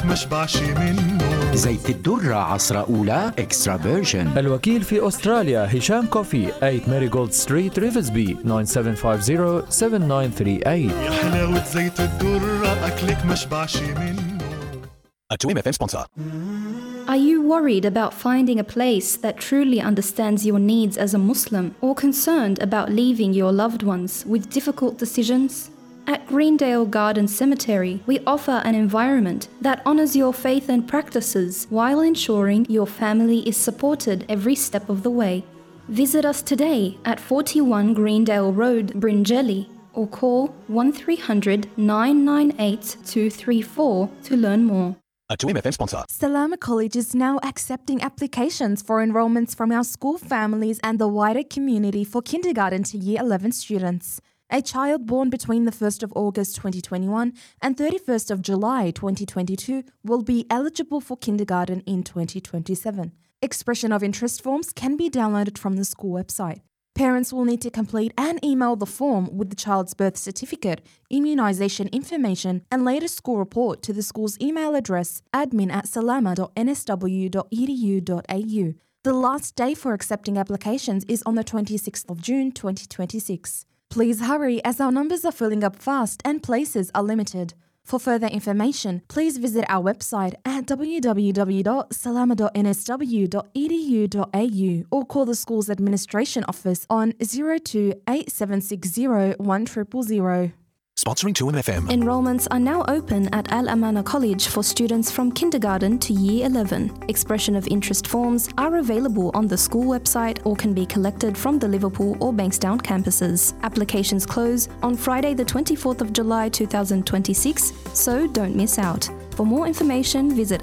أكلك مشبعش منه. زيت الدرة عصرة أولى إكسترا فيرجن. الوكيل في أستراليا هشام كوفي 8 ماريغولد ستريت ريفزبي 9750-7938. يا حلاوة زيت الدرة أكلك مشبعش منه. A 2MFM sponsor. Are you worried about finding a place that truly understands your needs as a Muslim, or concerned about leaving your loved ones with difficult decisions? At Greendale Garden Cemetery, we offer an environment that honors your faith and practices while ensuring your family is supported every step of the way. Visit us today at 41 Greendale Road, Bringelly, or call 1300 998 234 to learn more. A 2MFM sponsor. Salama College is now accepting applications for enrolments from our school families and the wider community for kindergarten to year 11 students. A child born between the 1st of August 2021 and 31st of July 2022 will be eligible for kindergarten in 2027. Expression of interest forms can be downloaded from the school website. Parents will need to complete and email the form with the child's birth certificate, immunisation information, and latest school report to the school's email address admin@salama.nsw.edu.au. The last day for accepting applications is on the 26th of June 2026. Please hurry as our numbers are filling up fast and places are limited. For further information, please visit our website at www.salama.nsw.edu.au or call the school's administration office on 02-8760 1000. Sponsoring 2MFM. Enrollments are now open at Al Amana College for students from kindergarten to year 11. Expression of interest forms are available on the school website or can be collected from the Liverpool or Bankstown campuses. Applications close on Friday the 24th of July 2026, so don't miss out. For more information, visit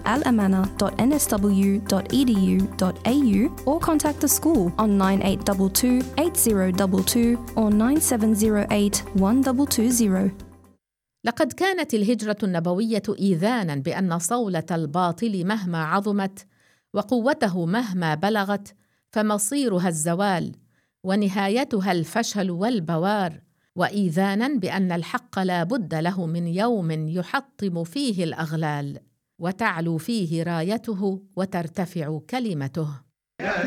alamana.nsw.edu.au or contact the school on 9822 8022 or 9708 1220. لقد كانت الهجرة النبوية إيذاناً بأن صولة الباطل مهما عظمت وقوته مهما بلغت فمصيرها الزوال ونهايتها الفشل والبوار، وإيذاناً بأن الحق لا بد له من يوم يحطم فيه الأغلال وتعلو فيه رايته وترتفع كلمته.